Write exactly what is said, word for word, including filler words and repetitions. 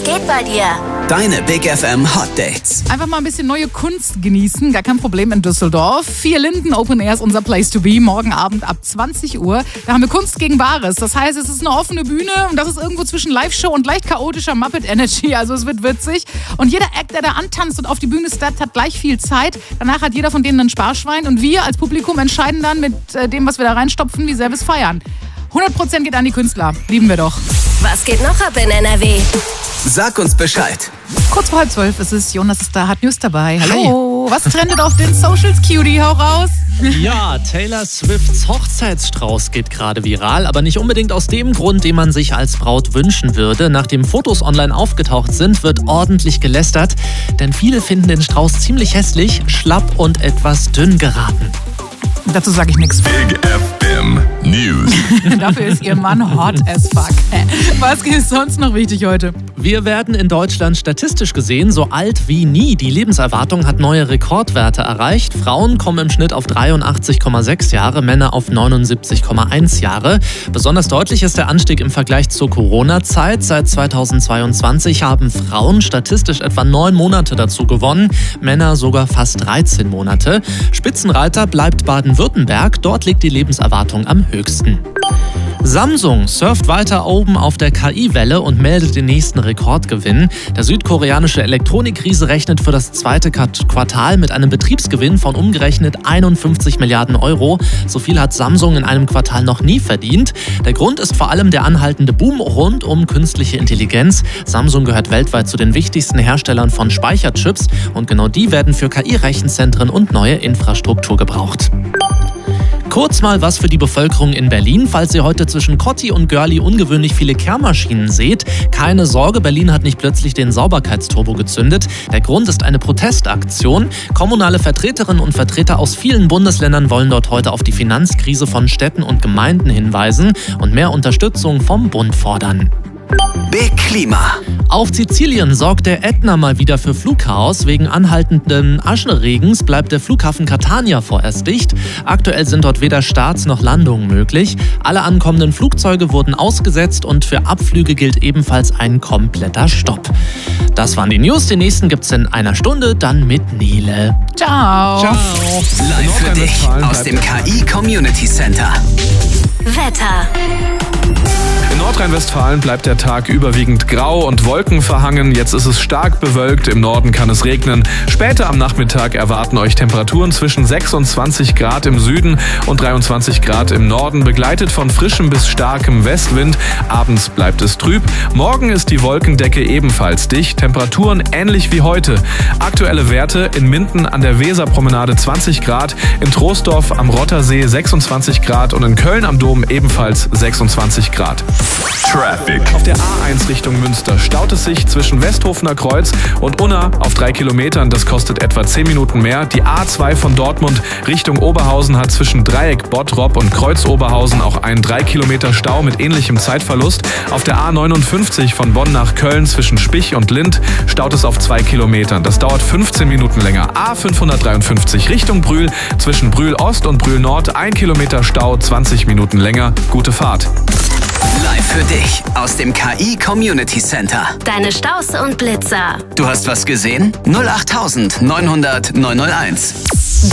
geht bei dir? Deine Big F M Hot Dates. Einfach mal ein bisschen neue Kunst genießen, gar kein Problem in Düsseldorf. Vier Linden Open Air ist unser Place to be, morgen Abend ab zwanzig Uhr. Da haben wir Kunst gegen Bares. Das heißt, es ist eine offene Bühne und das ist irgendwo zwischen Live-Show und leicht chaotischer Muppet Energy. Also es wird witzig. Und jeder Act, der da antanzt und auf die Bühne steppt, hat gleich viel Zeit. Danach hat jeder von denen ein Sparschwein und wir als Publikum entscheiden dann mit äh, dem, was wir da reinstopfen, wie sehr wir es feiern. hundert Prozent geht an die Künstler. Lieben wir doch. Was geht noch ab in N R W? Sag uns Bescheid. Kurz vor halb zwölf ist es. Jonas ist da, hat News dabei. Hallo. Was trendet auf den Socials, Cutie? Hau raus. Ja, Taylor Swifts Hochzeitsstrauß geht gerade viral, aber nicht unbedingt aus dem Grund, den man sich als Braut wünschen würde. Nachdem Fotos online aufgetaucht sind, wird ordentlich gelästert, denn viele finden den Strauß ziemlich hässlich, schlapp und etwas dünn geraten. Dazu sage ich nichts. Big F M News. Dafür ist ihr Mann hot as fuck. Was ist sonst noch wichtig heute? Wir werden in Deutschland statistisch gesehen so alt wie nie. Die Lebenserwartung hat neue Rekordwerte erreicht. Frauen kommen im Schnitt auf dreiundachtzig Komma sechs Jahre, Männer auf neunundsiebzig Komma eins Jahre. Besonders deutlich ist der Anstieg im Vergleich zur Corona-Zeit. Seit zweitausendzweiundzwanzig haben Frauen statistisch etwa neun Monate dazu gewonnen, Männer sogar fast dreizehn Monate. Spitzenreiter bleibt Baden-Württemberg. Dort liegt die Lebenserwartung am höchsten. Samsung surft weiter oben auf der K I-Welle und meldet den nächsten Rekordgewinn. Der südkoreanische Elektronikriese rechnet für das zweite Quartal mit einem Betriebsgewinn von umgerechnet einundfünfzig Milliarden Euro. So viel hat Samsung in einem Quartal noch nie verdient. Der Grund ist vor allem der anhaltende Boom rund um künstliche Intelligenz. Samsung gehört weltweit zu den wichtigsten Herstellern von Speicherchips und genau die werden für K I-Rechenzentren und neue Infrastruktur gebraucht. Kurz mal was für die Bevölkerung in Berlin. Falls ihr heute zwischen Cotti und Görli ungewöhnlich viele Kehrmaschinen seht, keine Sorge, Berlin hat nicht plötzlich den Sauberkeitsturbo gezündet. Der Grund ist eine Protestaktion. Kommunale Vertreterinnen und Vertreter aus vielen Bundesländern wollen dort heute auf die Finanzkrise von Städten und Gemeinden hinweisen und mehr Unterstützung vom Bund fordern. Big Klima. Auf Sizilien sorgt der Ätna mal wieder für Flugchaos. Wegen anhaltenden Aschenregens bleibt der Flughafen Catania vorerst dicht. Aktuell sind dort weder Starts noch Landungen möglich. Alle ankommenden Flugzeuge wurden ausgesetzt und für Abflüge gilt ebenfalls ein kompletter Stopp. Das waren die News. Die nächsten gibt's in einer Stunde, dann mit Nele. Ciao. Ciao. Live für dich aus dem K I Community Center. Wetter. In Nordrhein-Westfalen bleibt der Tag überwiegend grau und wolkenverhangen. Jetzt ist es stark bewölkt, im Norden kann es regnen. Später am Nachmittag erwarten euch Temperaturen zwischen sechsundzwanzig Grad im Süden und dreiundzwanzig Grad im Norden, begleitet von frischem bis starkem Westwind. Abends bleibt es trüb. Morgen ist die Wolkendecke ebenfalls dicht. Temperaturen ähnlich wie heute. Aktuelle Werte: in Minden an der Weserpromenade zwanzig Grad, in Troisdorf am Rottersee sechsundzwanzig Grad und in Köln am Dom ebenfalls sechsundzwanzig Grad. Traffic. Auf der A eins Richtung Münster staut es sich zwischen Westhofener Kreuz und Unna auf drei Kilometern. Das kostet etwa zehn Minuten mehr. Die A zwei von Dortmund Richtung Oberhausen hat zwischen Dreieck Bottrop und Kreuz Oberhausen auch einen drei Kilometer Stau mit ähnlichem Zeitverlust. Auf der A neunundfünfzig von Bonn nach Köln zwischen Spich und Lindt staut es auf zwei Kilometern. Das dauert fünfzehn Minuten länger. A fünfhundertdreiundfünfzig Richtung Brühl zwischen Brühl Ost und Brühl Nord ein Kilometer Stau, zwanzig Minuten länger. Gute Fahrt. Live für dich aus dem K I Community Center. Deine Staus und Blitzer. Du hast was gesehen? null acht neunhundert neunhunderteins.